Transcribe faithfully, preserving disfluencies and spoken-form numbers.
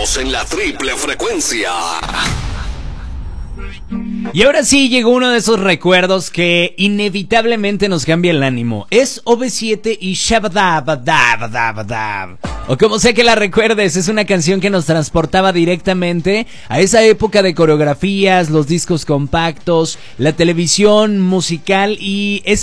Estamos en la triple frecuencia. Y ahora sí llegó uno de esos recuerdos que inevitablemente nos cambia el ánimo. Es O V siete y Shabadabadabadabadab. O como sea que la recuerdes, es una canción que nos transportaba directamente a esa época de coreografías, los discos compactos, la televisión musical y es